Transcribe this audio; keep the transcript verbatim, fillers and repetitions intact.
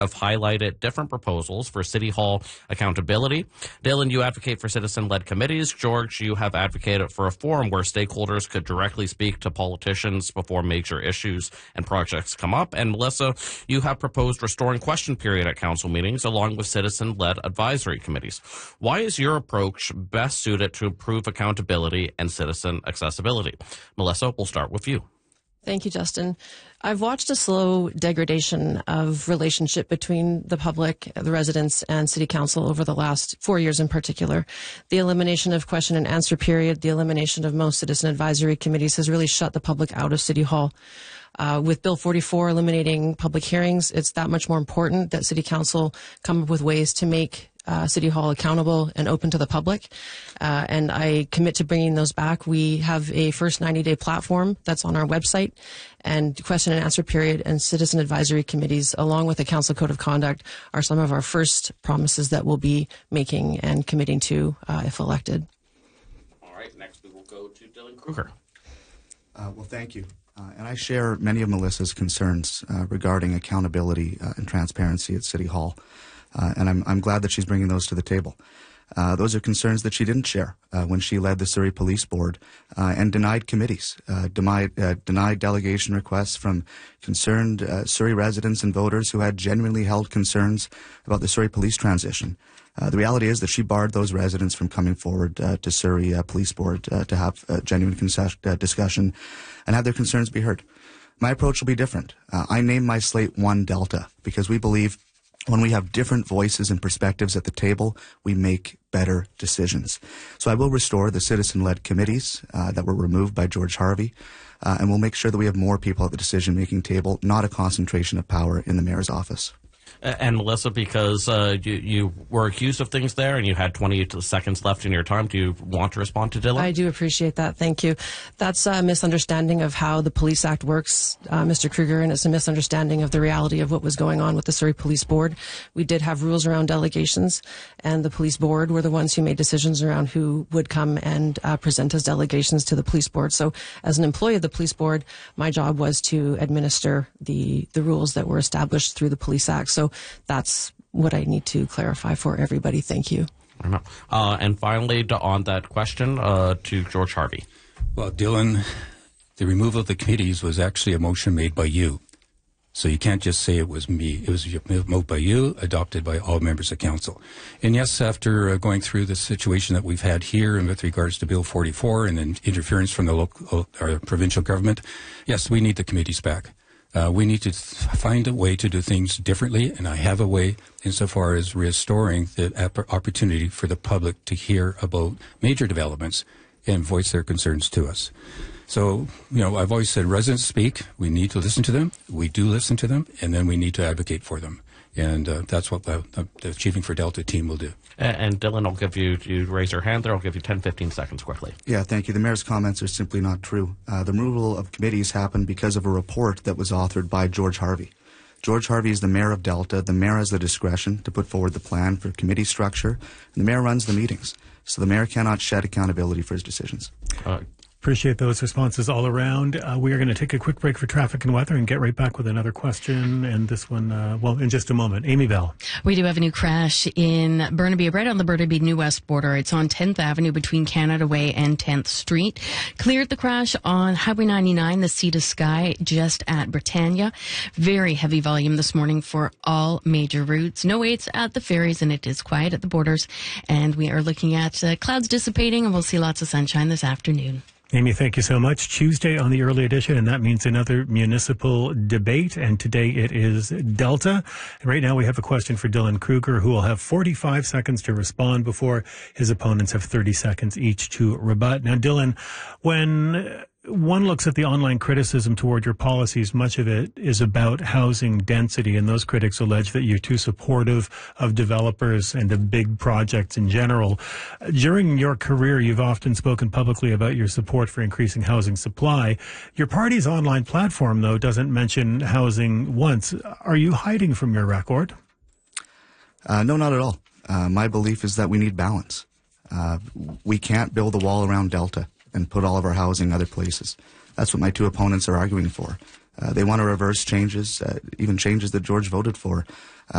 have highlighted different proposals for City Hall accountability. Dylan, you advocate for citizen-led committees. George, you have advocated for a forum where stakeholders could directly speak to politicians before major issues and projects come up. And Melissa, you have proposed restoring question period at council meetings along with citizen-led advisory committees. Why is your approach best suited to improve accountability and citizen accessibility? Melissa, we'll start with you. Thank you, Justin. I've watched a slow degradation of relationship between the public, the residents, and City Council over the last four years in particular. The elimination of question and answer period, the elimination of most citizen advisory committees has really shut the public out of City Hall. Uh, with Bill forty-four eliminating public hearings, it's that much more important that City Council come up with ways to make Uh, City Hall accountable and open to the public. Uh, and I commit to bringing those back. We have a first ninety-day platform that's on our website, and question and answer period and citizen advisory committees, along with the Council Code of Conduct, are some of our first promises that we'll be making and committing to uh, if elected. All right, next we will go to Dylan Kruger. Uh, well, thank you. Uh, and I share many of Melissa's concerns uh, regarding accountability uh, and transparency at City Hall. Uh, and I'm, I'm glad that she's bringing those to the table. Uh, those are concerns that she didn't share uh, when she led the Surrey Police Board uh, and denied committees, uh, denied, uh, denied delegation requests from concerned uh, Surrey residents and voters who had genuinely held concerns about the Surrey police transition. Uh, the reality is that she barred those residents from coming forward uh, to Surrey uh, Police Board uh, to have a genuine uh, discussion and have their concerns be heard. My approach will be different. Uh, I name my slate One Delta because we believe when we have different voices and perspectives at the table, we make better decisions. So I will restore the citizen-led committees uh, that were removed by George Harvey, uh, and we'll make sure that we have more people at the decision-making table, not a concentration of power in the mayor's office. And Melissa, because uh, you, you were accused of things there and you had twenty seconds left in your time, do you want to respond to Dylan? I do appreciate that. Thank you. That's a misunderstanding of how the Police Act works, uh, Mister Kruger, and it's a misunderstanding of the reality of what was going on with the Surrey Police Board. We did have rules around delegations, and the Police Board were the ones who made decisions around who would come and uh, present as delegations to the Police Board. So as an employee of the Police Board, my job was to administer the, the rules that were established through the Police Act. So that's what I need to clarify for everybody. Thank you. I know. Uh, and finally, to, on that question, uh, to George Harvey. Well, Dylan, the removal of the committees was actually a motion made by you. So you can't just say it was me. It was moved by you, adopted by all members of council. And yes, after uh, going through the situation that we've had here and with regards to Bill forty-four and then interference from the local or provincial government, yes, we need the committees back. Uh, we need to find a way to do things differently, and I have a way insofar as restoring the opportunity for the public to hear about major developments and voice their concerns to us. So, you know, I've always said residents speak. We need to listen to them. We do listen to them, and then we need to advocate for them. And uh, that's what the, the Achieving for Delta team will do. And, and Dylan, I'll give you, you raise your hand there. I'll give you ten, fifteen seconds quickly. Yeah, thank you. The mayor's comments are simply not true. Uh, the removal of committees happened because of a report that was authored by George Harvey. George Harvey is the mayor of Delta. The mayor has the discretion to put forward the plan for committee structure, and the mayor runs the meetings. So the mayor cannot shed accountability for his decisions. Uh, Appreciate those responses all around. Uh, we are going to take a quick break for traffic and weather and get right back with another question. And this one, uh, well, in just a moment. Amy Bell. We do have a new crash in Burnaby, right on the Burnaby-New West border. It's on tenth Avenue between Canada Way and tenth Street. Cleared the crash on Highway ninety-nine, the Sea to Sky, just at Britannia. Very heavy volume this morning for all major routes. No waits at the ferries, and it is quiet at the borders. And we are looking at uh, clouds dissipating, and we'll see lots of sunshine this afternoon. Amy, thank you so much. Tuesday on the early edition, and that means another municipal debate. And today it is Delta. And right now we have a question for Dylan Kruger, who will have forty-five seconds to respond before his opponents have thirty seconds each to rebut. Now, Dylan, when one looks at the online criticism toward your policies, much of it is about housing density, and those critics allege that you're too supportive of developers and of big projects in general. During your career, you've often spoken publicly about your support for increasing housing supply. Your party's online platform, though, doesn't mention housing once. Are you hiding from your record? Uh, no, not at all. Uh, my belief is that we need balance. Uh, we can't build a wall around Delta and put all of our housing other places. That's what my two opponents are arguing for. Uh, they want to reverse changes, uh, even changes that George voted for.